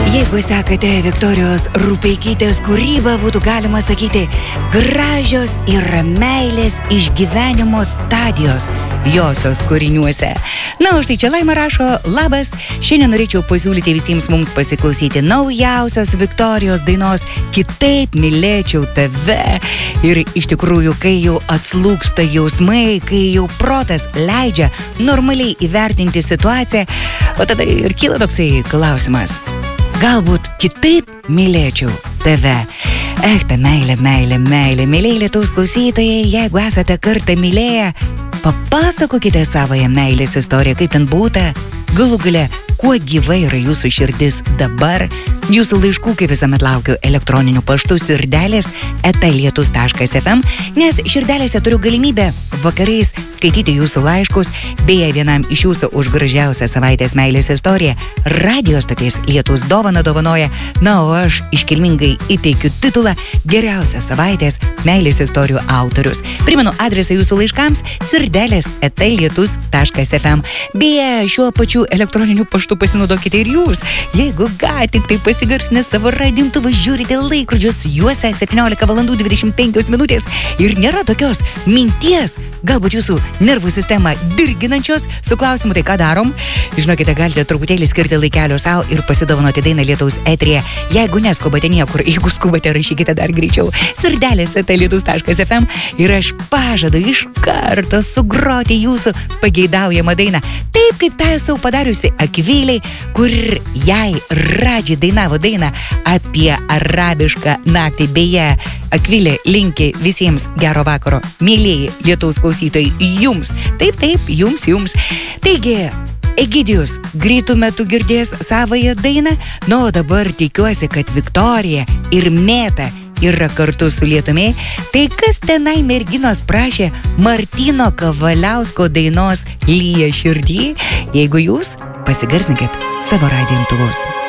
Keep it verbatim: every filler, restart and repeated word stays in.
Jeigu sekate Viktorijos Rupeikytės kūrybą, būtų galima sakyti, gražios yra meilės išgyvenimo stadijos josios kūriniuose. Na, o štai čia Laima rašo, labas, šiandien norėčiau pasiūlyti visiems mums pasiklausyti naujausios Viktorijos dainos Kitaip mylėčiau tave. Ir iš tikrųjų, kai jau atslūgsta jausmai, kai jau protas leidžia normaliai įvertinti situaciją, o tada ir kyla toksai klausimas. Galbūt kitaip mylėčiau tave. Eh, ta meilė, meilė, meilė. Mėlyje Lietuvos klausytojai, jeigu esate kartą mylėję, papasakokite savąją meilės istoriją, kaip ten būta. Galų gale, kuo gyva yra jūsų širdis dabar. Jūsų laiškų, kaip visuomet laukiu, elektroniniu paštu sirdelės eta lietus taškas ef em, nes širdelėse turiu galimybę vakarais skaityti jūsų laiškus, beje, vienam iš jūsų už gražiausią savaitės meilės istoriją radio stoties Lietus dovana dovanoja, na, o aš iškilmingai įteikiu titulą Geriausias savaitės meilės istorijų autorius. Primenu adresą jūsų laiškams sirdelės eta lietus taškas ef em. Beje, šiuo pačiu elektroniniu paštu pasinaudokite ir jūs. Jeigu ką, tik tai pasigarsinę savo radimtuvą, žiūrite laikrodžius, juose septyniolika valandų dvidešimt penkios minutės ir nėra tokios minties, galbūt jūsų nervų sistemą dirginančios, su klausimu, tai ką darom? Žinokite, galite truputėlį skirti laikelio savo ir pasidovanoti dainą Lietaus eteryje. Jeigu neskubate niekur, jeigu skubate, rašykite dar greičiau. Sirdelės eta lietus taškas ef em ir aš pažadu iš karto sugroti jūsų pageidaujamą dainą. Taip, kaip tą esu padariusi Akvilei, kur jai Radži dainavo dainą apie arabišką naktį. Beje, Akvilė linki visiems gero vakaro, mėlyje Lietaus klausytojai, jums. Taip, taip, jums, jums. Taigi, Egidijus greitų metų girdės savąją dainą, nu, o dabar tikiuosi, kad Viktorija ir Mėta yra kartu su Lietumi. Tai kas tenai merginos prašė Martyno Kavaliausko dainos Lyja širdį? Jeigu jūs, pasigarsinkit savo radijo imtuvus.